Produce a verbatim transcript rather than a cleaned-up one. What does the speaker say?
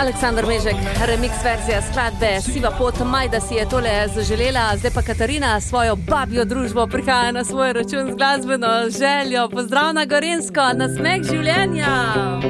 Aleksandar Mežek, remix verzija skladbe Siva pot, Majda si je tole zaželela, zdaj pa Katarina svojo babjo družbo prihaja na svoj račun z glasbeno željo. Pozdrav na Gorenjsko, nasmeh življenja!